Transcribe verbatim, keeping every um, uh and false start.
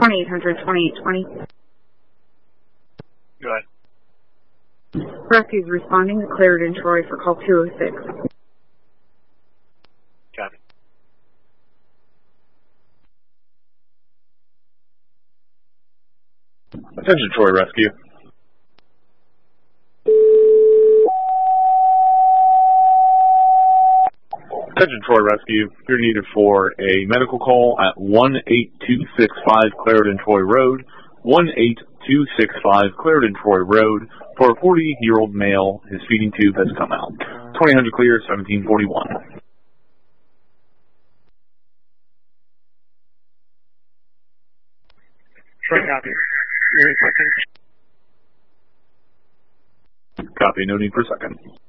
twenty-eight hundred, twenty-eight twenty. Go ahead. Rescue is responding to Clarendon Troy for call two oh six. Copy. Attention, Troy Rescue. Attention, Troy Rescue. You're needed for a medical call at one eight two six five Clarendon Troy Road, one eight two six five Clarendon Troy Road, for a forty-year-old male. His feeding tube has come out. twenty hundred clear, seventeen forty-one. Troy, copy. You're requesting. Copy, no need for a second.